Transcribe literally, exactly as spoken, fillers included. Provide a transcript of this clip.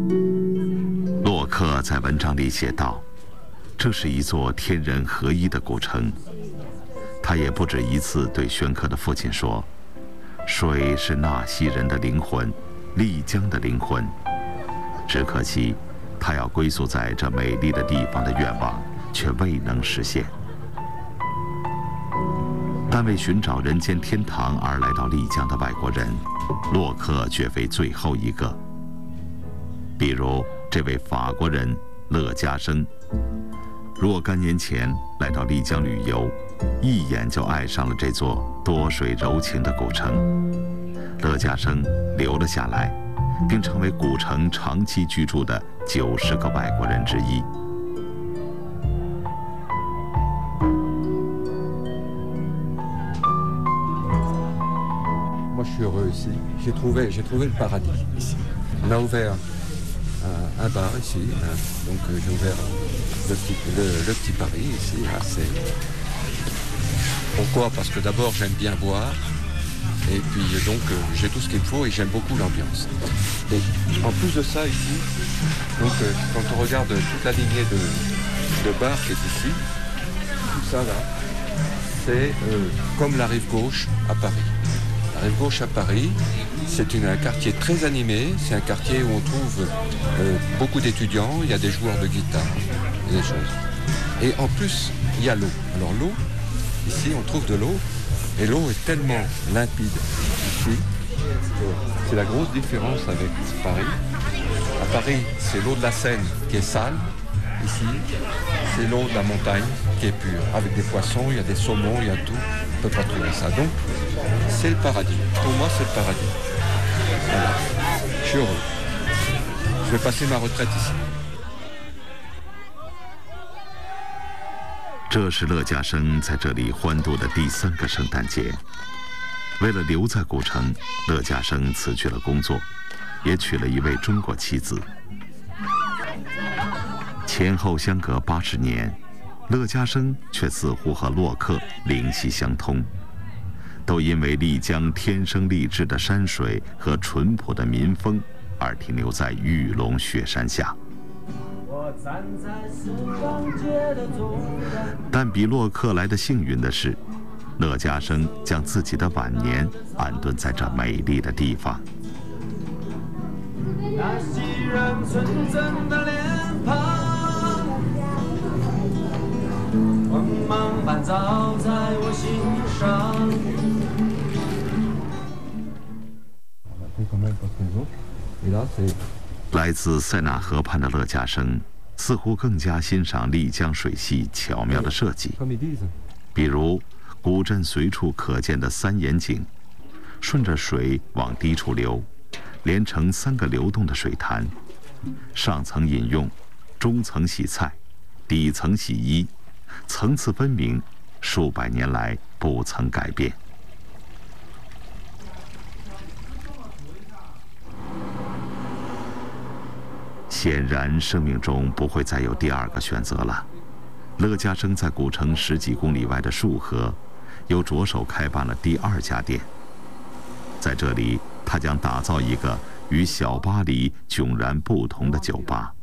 洛克在文章里写道：“这是一座天人合一的古城。”他也不止一次对宣克的父亲说：“水是纳西人的灵魂，丽江的灵魂。”只可惜，他要归宿在这美丽的地方的愿望却未能实现。但为寻找人间天堂而来到丽江的外国人，洛克绝非最后一个。比如这位法国人乐嘉生，若干年前来到丽江旅游，一眼就爱上了这座多水柔情的古城。乐嘉生留了下来，并成为古城长期居住的九十个外国人之一。 Moi, je suis heureux ici. J'ai trouvé, j'ai trouvé le paradis ici. On a ouvert un, un bar ici, hein. Donc euh, j'ai ouvert le petit, le, le petit Paris ici. Hein. C'est... Pourquoi? Parce que d'abord j'aime bien boire, et puis donc euh, j'ai tout ce qu'il me faut et j'aime beaucoup l'ambiance. Et en plus de ça ici, donc euh, quand on regarde toute la lignée de, de bars qui est ici, tout ça là, c'est euh, comme la rive gauche à Paris. La rive gauche à Paris, c'est une, un quartier très animé, c'est un quartier où on trouve euh, beaucoup d'étudiants, il y a des joueurs de guitare, et des choses. Et en plus, il y a l'eau. Alors l'eau, ici on trouve de l'eau, et l'eau est tellement limpide ici, c'est la grosse différence avec Paris. À Paris, c'est l'eau de la Seine qui est sale, ici, c'est l'eau de la montagne qui est pure, avec des poissons, il y a des saumons, il y a tout, on ne peut pas trouver ça. Donc, c'est le paradis. Pour moi, c'est le paradis. Voilà. Je suis heureux. Je vais passer ma retraite ici. 这是乐嘉生在这里欢度的第三个圣诞节。为了留在古城，乐嘉生辞去了工作，也娶了一位中国妻子。前后相隔八十年，乐嘉生却似乎和洛克灵犀相通。都因为丽江天生丽质的山水和淳朴的民风而停留在玉龙雪山下。但比洛克来的幸运的是，乐嘉生将自己的晚年安顿在这美丽的地方。那昔人纯真的脸庞，光芒般照在我心上。来自塞纳河畔的乐嘉生似乎更加欣赏丽江水系巧妙的设计，比如古镇随处可见的三眼井，顺着水往低处流，连成三个流动的水潭，上层饮用，中层洗菜，底层洗衣，层次分明，数百年来不曾改变。显然，生命中不会再有第二个选择了。乐嘉生在古城十几公里外的束河，又着手开办了第二家店。在这里，他将打造一个与小巴黎迥然不同的酒吧。